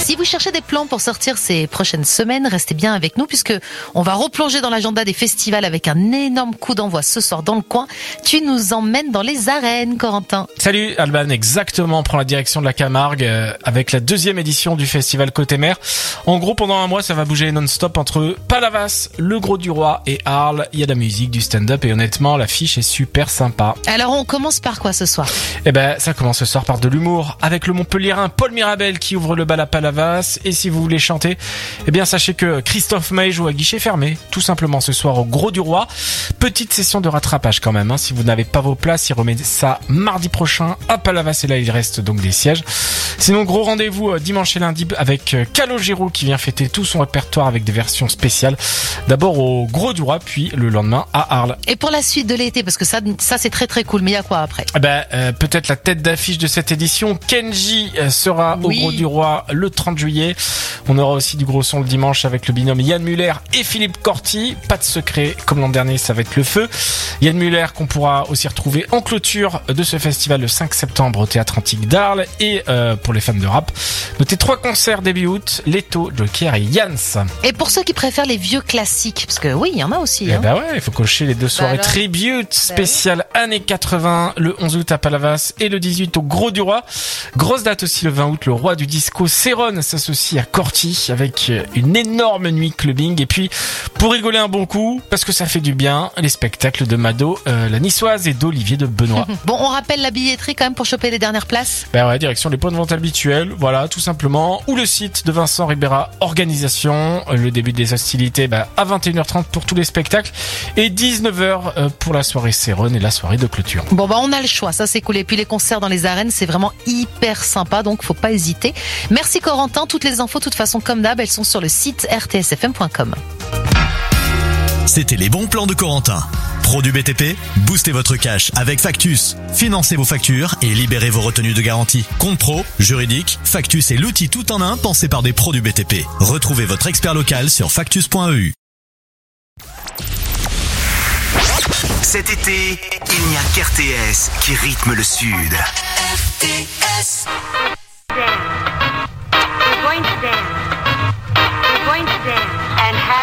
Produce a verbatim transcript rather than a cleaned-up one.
Si vous cherchez des plans pour sortir ces prochaines semaines, restez bien avec nous puisque on va replonger dans l'agenda des festivals avec un énorme coup d'envoi ce soir dans le coin. Tu nous emmènes dans les arènes, Corentin. Salut Alban, exactement, on prend la direction de la Camargue euh, avec la deuxième édition du festival Côté Mer. En gros, pendant un mois, ça va bouger non-stop entre Palavas, le Gros du Roi et Arles. Il y a de la musique, du stand-up et honnêtement, l'affiche est super sympa. Alors on commence par quoi ce soir? Eh ben, ça commence ce soir par de l'humour avec le Montpelliérain Paul Mirabel qui ouvre le bal à Palavas. Et si vous voulez chanter, eh bien sachez que Christophe Maé joue à guichet fermé, tout simplement ce soir au Gros du Roi. Petite session de rattrapage quand même, hein. Si vous n'avez pas vos places, il remet ça mardi prochain à Palavas et là il reste donc des sièges. Sinon, gros rendez-vous dimanche et lundi avec Calogero qui vient fêter tout son répertoire avec des versions spéciales. D'abord au Gros du Roi, puis le lendemain à Arles. Et pour la suite de l'été, parce que ça, ça c'est très très cool, mais il y a quoi après? Eh ben, euh, peut-être la tête d'affiche de cette édition, Kenji sera Oui. au Gros du Roi le trente juillet. On aura aussi du gros son le dimanche avec le binôme Yann Muller et Philippe Corti. Pas de secret, comme l'an dernier, ça va être le feu. Yann Muller qu'on pourra aussi retrouver en clôture de ce festival le cinq septembre au Théâtre Antique d'Arles. Et euh, pour les fans de rap, notez trois concerts début août, Leto, Joker et Yans. Et pour ceux qui préfèrent les vieux classiques, parce que oui, il y en a aussi. Eh Hein. ben ouais, il faut cocher les deux soirées alors. tribute spéciales années quatre-vingts, le onze août à Palavas et le dix-huit au Gros du Roi. Grosse date aussi le vingt août, le roi du disco Céron s'associe à Corti avec une énorme nuit clubbing. Et puis, pour rigoler un bon coup, parce que ça fait du bien, les spectacles de Mado, euh, la niçoise et d'Olivier de Benoît. Bon, on rappelle la billetterie quand même pour choper les dernières places. Ben ouais, direction les points de vente habituels, voilà, tout simplement. Ou le site de Vincent Ribera Organisation. Le début des hostilités ben, à vingt et une heures trente pour tous les spectacles et dix-neuf heures pour la soirée Céron et la soirée de clôture. Bon bah on a le choix, ça c'est cool. Et puis les concerts dans les arènes, c'est vraiment hyper sympa, donc faut pas hésiter. Merci Corentin, toutes les infos, de toute façon comme d'hab, elles sont sur le site r t s f m point com. C'était les bons plans de Corentin. Pro du B T P, boostez votre cash avec Factus. Financez vos factures et libérez vos retenues de garantie. Compte pro, juridique, Factus est l'outil tout en un pensé par des pros du B T P. Retrouvez votre expert local sur factus point e u. Cet été, il n'y a qu'R T S qui rythme le Sud. R T S. Dance. We're going to dance. We're going to dance. And have